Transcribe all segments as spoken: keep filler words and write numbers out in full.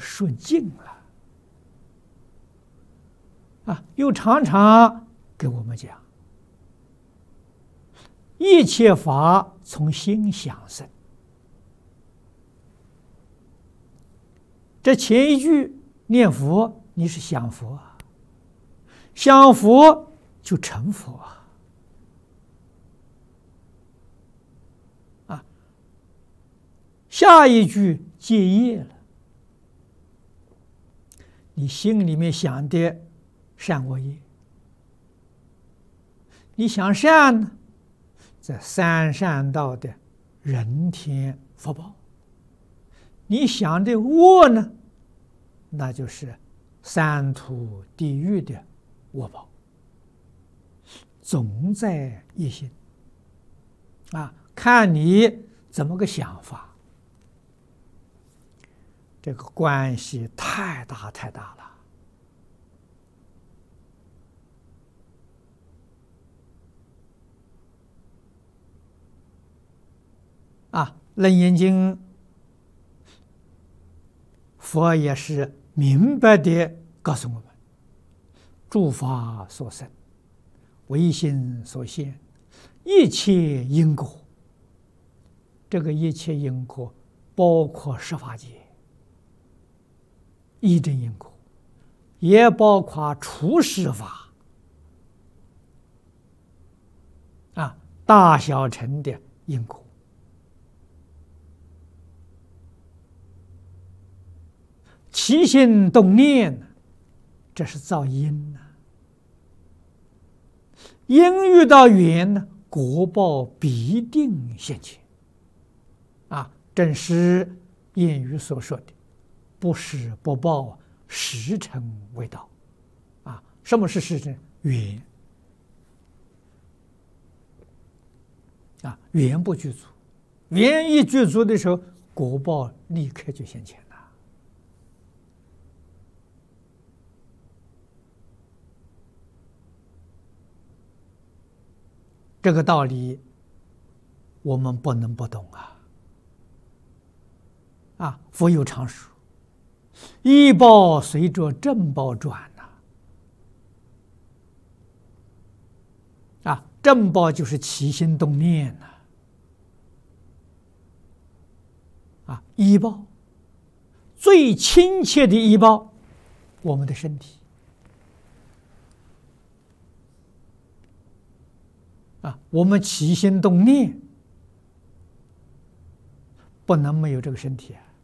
说尽了啊！又常常给我们讲，一切法从心想生。这前一句念佛，你是想佛啊，想佛就成佛啊！啊，下一句戒业了，你心里面想的善恶业，你想善呢，这三善道的人天福报；你想的恶呢，那就是三途地狱的恶报。总在一心啊，看你怎么个想法，这个关系太大太大了。啊，《楞严经》佛也是明白地告诉我们：诸法所生，唯心所现，一切因果。这个一切因果包括十法界一真因果，也包括出世法啊，大小乘的因果。起心动念，这是造因呐、啊。因遇到缘呢，果报必定现前。啊，正是谚语所说的“不施不报，时辰未到”。啊，什么是时辰？缘。啊，缘不具足，缘一具足的时候，果报立刻就现前了。这个道理我们不能不懂啊！啊，佛有常说：“依报随着正报转呐、啊。”啊，正报就是起心动念呐、啊。啊，依报最亲切的依报，我们的身体。啊，我们起心动念不能没有这个身体啊！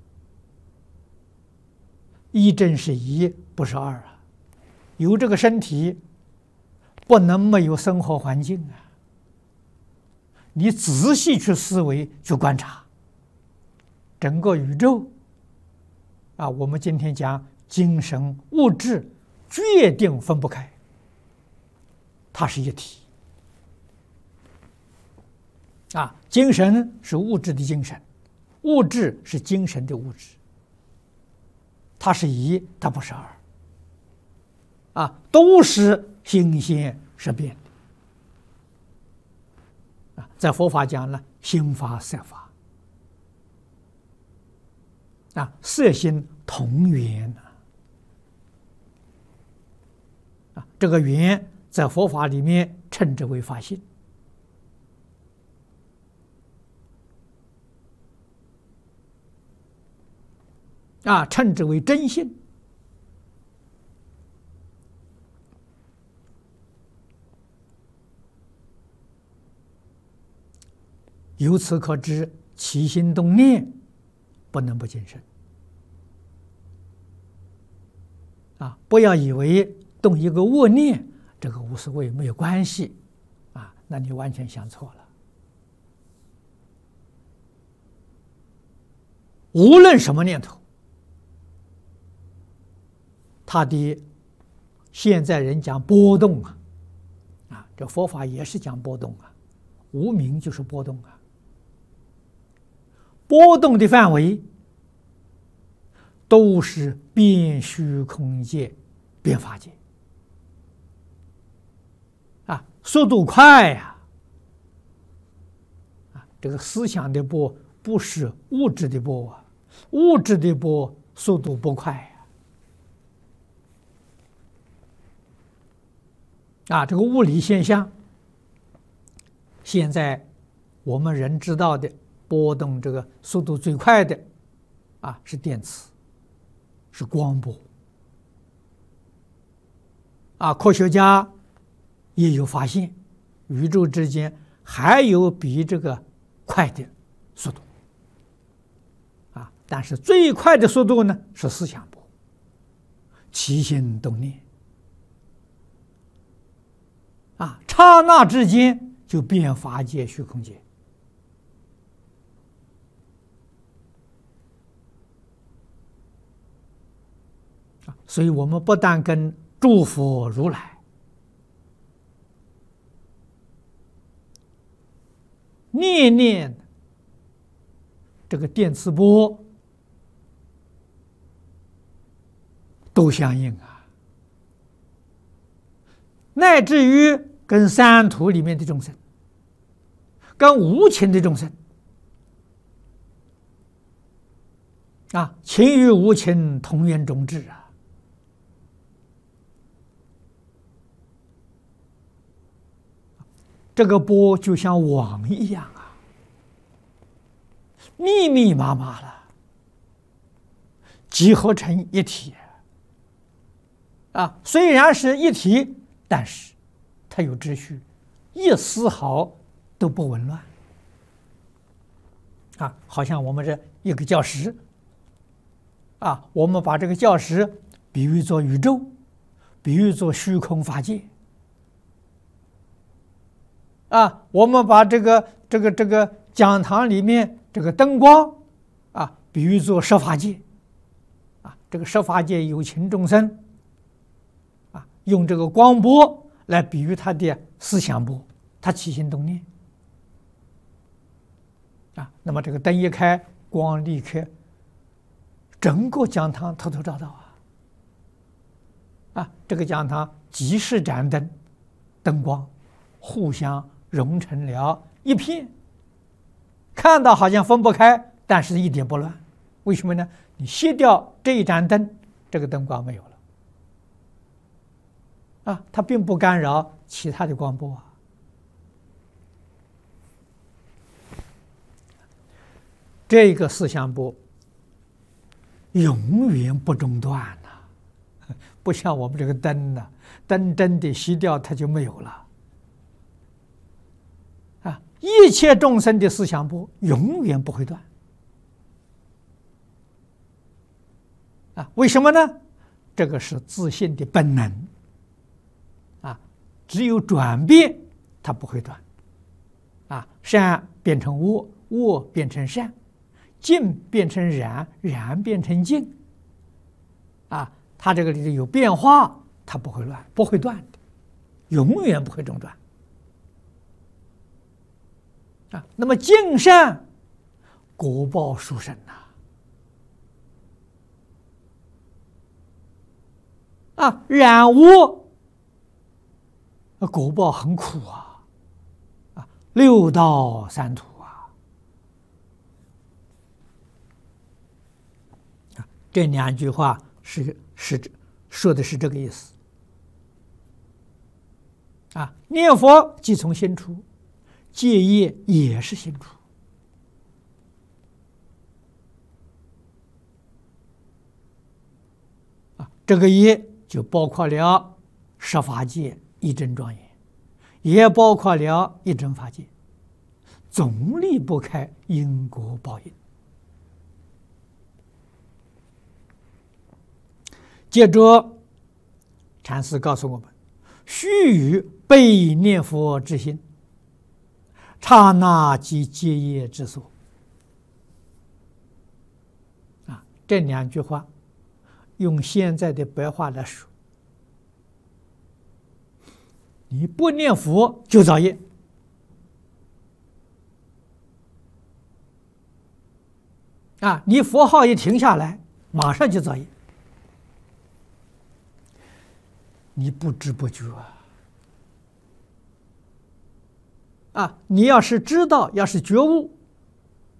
一正是一，不是二啊！有这个身体，不能没有生活环境啊！你仔细去思维、去观察，整个宇宙啊，我们今天讲精神、物质，决定分不开，它是一体。啊，精神是物质的精神，物质是精神的物质，它是一，它不是二。啊，都是新鲜是变的。啊，在佛法讲呢，心法色法，啊，色心同源呐。啊，这个源在佛法里面称之为法性。啊，称之为真性。由此可知，起心动念不能不谨慎。啊，不要以为动一个恶念，这个无所谓，没有关系。啊，那你完全想错了。无论什么念头，他的现在人讲波动啊，啊，这佛法也是讲波动啊，无明就是波动啊，波动的范围都是变虚空界、变法界啊，速度快呀！啊，这个思想的波不是物质的波啊，物质的波速度不快呀。啊，这个物理现象，现在我们人知道的波动这个速度最快的啊是电磁，是光波。啊，科学家也有发现，宇宙之间还有比这个快的速度。啊，但是最快的速度呢是思想波，起心动念。啊，刹那之间就变法界、虚空界。啊，所以我们不但跟诸佛如来念念这个电磁波都相应啊，乃至于跟三途里面的众生，跟无情的众生啊，情与无情同源种质啊。这个波就像网一样啊，密密麻麻了，集合成一体啊。虽然是一体，但是它有秩序，一丝毫都不紊乱啊。好像我们这一个教室啊，我们把这个教室比喻作宇宙，比喻作虚空法界。啊，我们把这个这个这个讲堂里面这个灯光啊，比喻作十法界，啊，这个十法界有情众生，啊，用这个光波来比喻他的思想波，他起心动念，啊，那么这个灯一开，光立刻整个讲堂透透照照啊，啊，这个讲堂几十盏灯，灯光互相融成了一片，看到好像分不开，但是一点不乱。为什么呢？你熄掉这一盏灯，这个灯光没有了啊，它并不干扰其他的光波啊。这个思想波永远不中断呐、啊，不像我们这个灯呢、啊，灯真的熄掉它就没有了。一切众生的思想波永远不会断啊！为什么呢？这个是自信的本能啊！只有转变，它不会断啊！善变成恶，恶变成善，净变成染，染变成净啊！它这个里头有变化，它不会乱，不会断的，永远不会中断。啊，那么净善果报殊胜呐！啊，染污果报很苦啊！啊，六道三途啊！啊，这两句话是是说的是这个意思。啊，念佛即从心出。戒业也是心出啊，这个业就包括了十法界一真庄严，也包括了一真法界，总离不开因果报应。接着，禅师告诉我们：须臾被念佛之心。刹那即戒业之所啊！这两句话用现在的白话来说，你不念佛就造业啊！你佛号一停下来，马上就造业，你不知不觉啊！啊，你要是知道，要是觉悟，